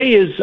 is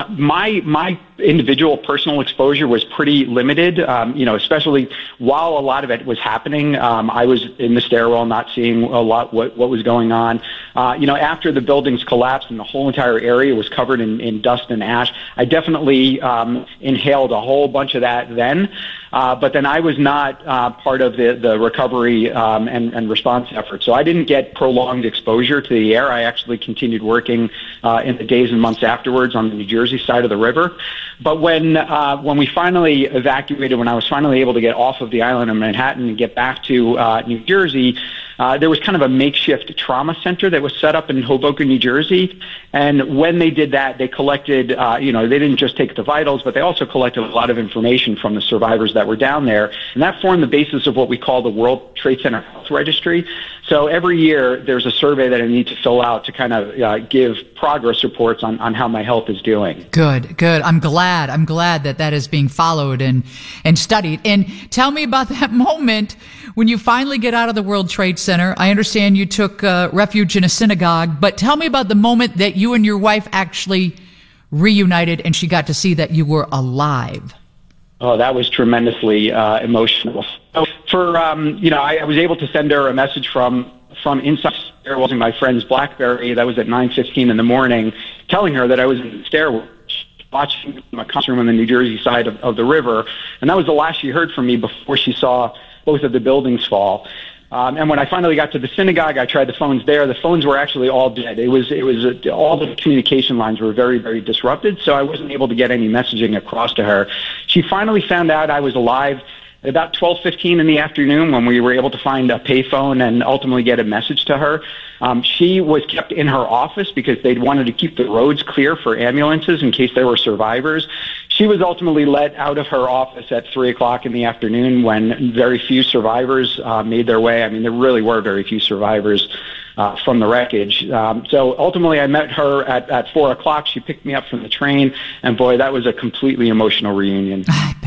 my individual personal exposure was pretty limited, especially while a lot of it was happening. I was in the stairwell not seeing a lot what was going on. After the buildings collapsed and the whole entire area was covered in dust and ash, I definitely inhaled a whole bunch of that then. But then I was not part of the recovery and response effort. So I didn't get prolonged exposure to the air. I actually continued working in the days and months afterwards on the New Jersey side of the river. But when we finally evacuated, when I was finally able to get off of the island of Manhattan and get back to New Jersey, there was kind of a makeshift trauma center that was set up in Hoboken, New Jersey. And when they did that, they collected, they didn't just take the vitals, but they also collected a lot of information from the survivors that were down there. And that formed the basis of what we call the World Trade Center Health Registry. So every year there's a survey that I need to fill out to kind of give progress reports on how my health is doing. Good. I'm glad that is being followed and studied. And tell me about that moment when you finally get out of the World Trade Center. I understand you took refuge in a synagogue, but tell me about the moment that you and your wife actually reunited and she got to see that you were alive. Oh, that was tremendously emotional. So I was able to send her a message from inside the stairwell using my friend's BlackBerry. That was at 9:15 in the morning, telling her that I was in the stairwell watching my concert room on the New Jersey side of the river. And that was the last she heard from me before she saw both of the buildings fall. And when I finally got to the synagogue, I tried the phones there. The phones were actually all dead. It was all the communication lines were very, very disrupted, so I wasn't able to get any messaging across to her. She finally found out I was alive at about 12:15 in the afternoon when we were able to find a payphone and ultimately get a message to her. She was kept in her office because they'd wanted to keep the roads clear for ambulances in case there were survivors. She was ultimately let out of her office at 3 o'clock in the afternoon when very few survivors made their way. I mean, there really were very few survivors from the wreckage. So ultimately I met her at 4 o'clock. She picked me up from the train, and boy, that was a completely emotional reunion.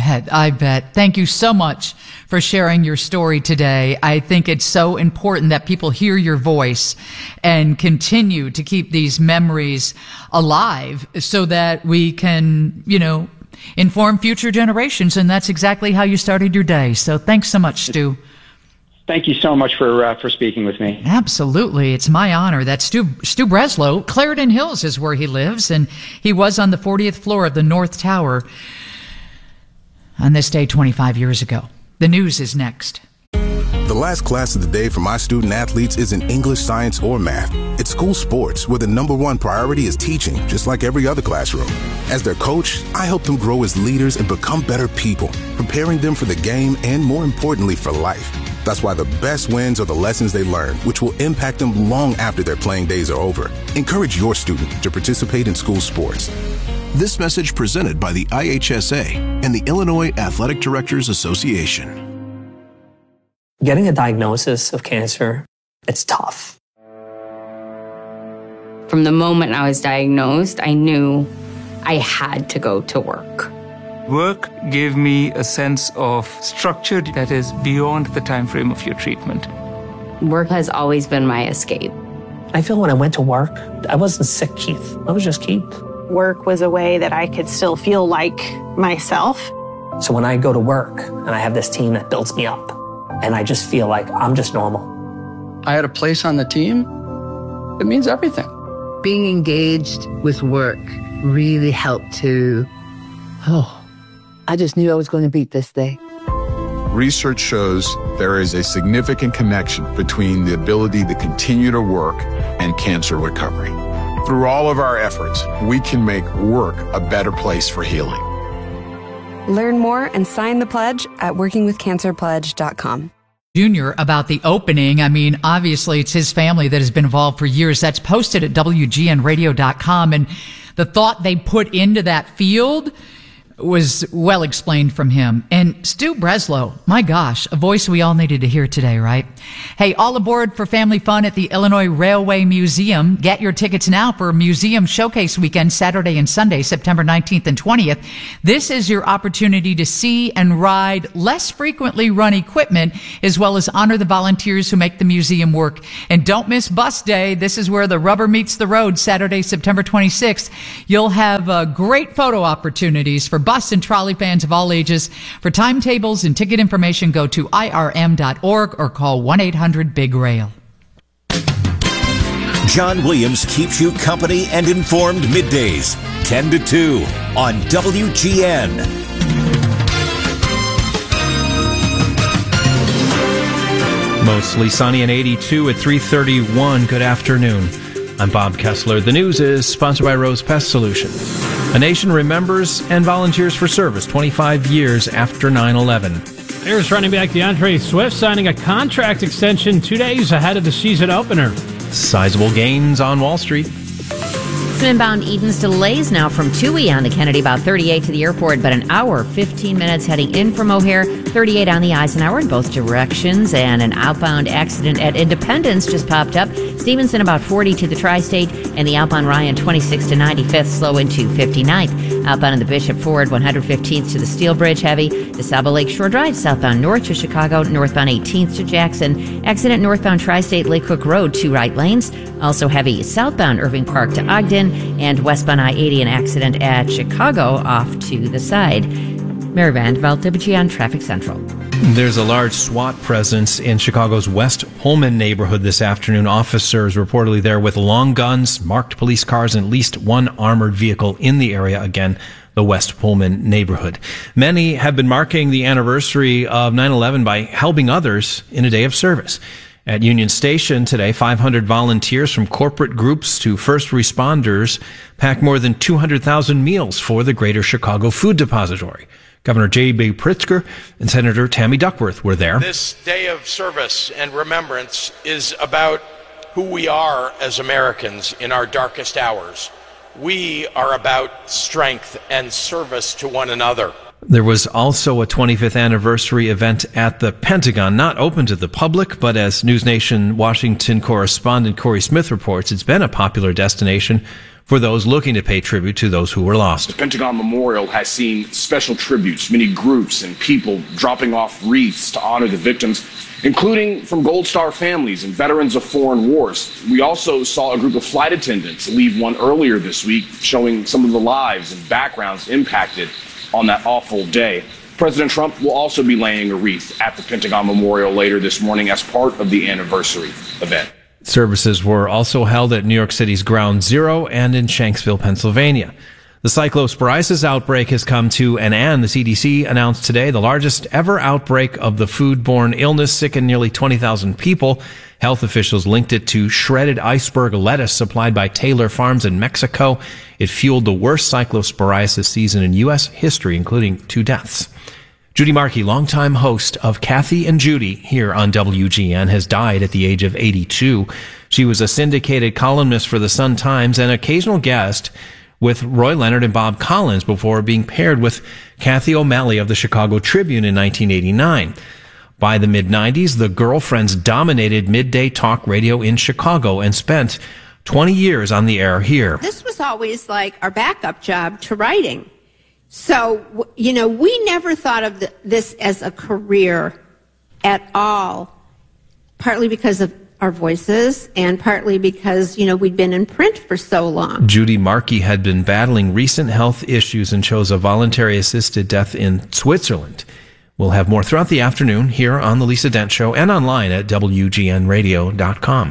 I bet. Thank you so much for sharing your story today. I think it's so important that people hear your voice and continue to keep these memories alive so that we can, inform future generations. And that's exactly how you started your day. So thanks so much, Stu. Thank you so much for speaking with me. Absolutely. It's my honor. That's Stu Breslow. Clarendon Hills is where he lives, and he was on the 40th floor of the North Tower on this day 25 years ago. The news is next. The last class of the day for my student athletes isn't English, science, or math. It's school sports, where the number one priority is teaching, just like every other classroom. As their coach, I help them grow as leaders and become better people, preparing them for the game and, more importantly, for life. That's why the best wins are the lessons they learn, which will impact them long after their playing days are over. Encourage your student to participate in school sports. This message presented by the IHSA and the Illinois Athletic Directors Association. Getting a diagnosis of cancer, it's tough. From the moment I was diagnosed, I knew I had to go to work. Work gave me a sense of structure that is beyond the time frame of your treatment. Work has always been my escape. I feel when I went to work, I wasn't sick, Keith. I was just Keith. Work was a way that I could still feel like myself. So when I go to work and I have this team that builds me up, and I just feel like I'm just normal. I had a place on the team. It means everything. Being engaged with work really helped to, I just knew I was going to beat this day. Research shows there is a significant connection between the ability to continue to work and cancer recovery. Through all of our efforts, we can make work a better place for healing. Learn more and sign the pledge at workingwithcancerpledge.com. Junior about the opening. I mean, obviously it's his family that has been involved for years. That's posted at WGNradio.com. And the thought they put into that field, was well explained from him. And Stu Breslow, my gosh, a voice we all needed to hear today, right? Hey, all aboard for family fun at the Illinois Railway Museum. Get your tickets now for Museum Showcase Weekend, Saturday and Sunday, September 19th and 20th. This is your opportunity to see and ride less frequently run equipment, as well as honor the volunteers who make the museum work. And don't miss Bus Day. This is where the rubber meets the road, Saturday, September 26th. You'll have great photo opportunities for bus and trolley fans of all ages. For timetables and ticket information, go to irm.org or call 1-800-BIG-RAIL. John Williams keeps you company and informed middays, 10 to 2 on WGN. Mostly sunny and 82 at 3:31. Good afternoon. I'm Bob Kessler. The news is sponsored by Rose Pest Solutions. A nation remembers and volunteers for service 25 years after 9/11. Bears running back DeAndre Swift signing a contract extension 2 days ahead of the season opener. Sizable gains on Wall Street. Inbound Edens delays now from Toohey on the Kennedy, about 38 to the airport, but an hour, 15 minutes heading in from O'Hare, 38 on the Eisenhower in both directions, and an outbound accident at Independence just popped up. Stevenson about 40 to the Tri-State, and the outbound Ryan 26 to 95th, slow into 59th. Outbound in the Bishop Ford, 115th to the Steel Bridge, heavy. DeSable Lake Shore Drive, southbound north to Chicago, northbound 18th to Jackson. Accident northbound Tri-State Lake Cook Road, 2 right lanes. Also heavy southbound Irving Park to Ogden, and westbound I-80, an accident at Chicago off to the side. Mary Vandeveld, WGN Traffic Central. There's a large SWAT presence in Chicago's West Pullman neighborhood this afternoon. Officers reportedly there with long guns, marked police cars, and at least one armored vehicle in the area. Again, the West Pullman neighborhood. Many have been marking the anniversary of 9/11 by helping others in a day of service. At Union Station today, 500 volunteers from corporate groups to first responders packed more than 200,000 meals for the Greater Chicago Food Depository. Governor J.B. Pritzker and Senator Tammy Duckworth were there. This day of service and remembrance is about who we are as Americans in our darkest hours. We are about strength and service to one another. There was also a 25th anniversary event at the Pentagon, not open to the public, but as NewsNation Washington correspondent Corey Smith reports, it's been a popular destination for those looking to pay tribute to those who were lost. The Pentagon Memorial has seen special tributes, many groups and people dropping off wreaths to honor the victims, including from Gold Star families and veterans of foreign wars. We also saw a group of flight attendants leave one earlier this week, showing some of the lives and backgrounds impacted on that awful day. President Trump will also be laying a wreath at the Pentagon Memorial later this morning as part of the anniversary event. Services were also held at New York City's Ground Zero and in Shanksville, Pennsylvania. The cyclosporiasis outbreak has come to an end. The CDC announced today the largest ever outbreak of the foodborne illness, sickened nearly 20,000 people. Health officials linked it to shredded iceberg lettuce supplied by Taylor Farms in Mexico. It fueled the worst cyclosporiasis season in U.S. history, including 2 deaths. Judy Markey, longtime host of Kathy and Judy here on WGN, has died at the age of 82. She was a syndicated columnist for the Sun-Times and occasional guest with Roy Leonard and Bob Collins before being paired with Kathy O'Malley of the Chicago Tribune in 1989. By the mid-90s, the Girlfriends dominated midday talk radio in Chicago and spent 20 years on the air here. This was always like our backup job to writing. So, we never thought of this as a career at all, partly because of our voices and partly because, we'd been in print for so long. Judy Markey had been battling recent health issues and chose a voluntary assisted death in Switzerland. We'll have more throughout the afternoon here on The Lisa Dent Show and online at WGNradio.com.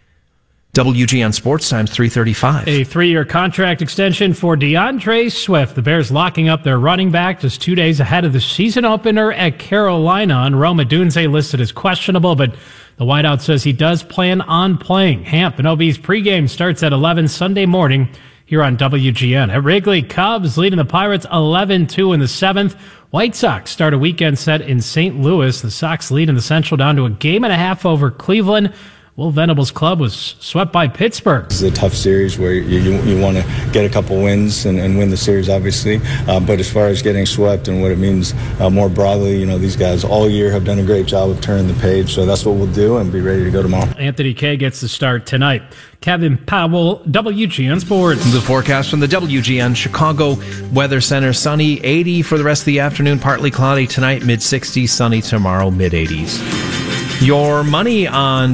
WGN Sports Times 3:35. A 3-year contract extension for DeAndre Swift. The Bears locking up their running back just 2 days ahead of the season opener at Carolina. And Rome Odunze listed as questionable, but the wideout says he does plan on playing. Hamp and OB's pregame starts at 11 Sunday morning here on WGN. At Wrigley, Cubs leading the Pirates 11-2 in the 7th. White Sox start a weekend set in St. Louis. The Sox lead in the Central down to a 1.5 games over Cleveland. Wolf Venables Club was swept by Pittsburgh. This is a tough series where you want to get a couple wins and win the series, obviously. But as far as getting swept and what it means more broadly, these guys all year have done a great job of turning the page. So that's what we'll do and be ready to go tomorrow. Anthony Kay gets the start tonight. Kevin Powell, WGN Sports. The forecast from the WGN Chicago Weather Center. Sunny, 80 for the rest of the afternoon. Partly cloudy tonight, mid-60s. Sunny tomorrow, mid-80s. Your money on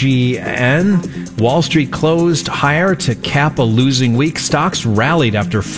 WGN. Wall Street closed higher to cap a losing week. Stocks rallied after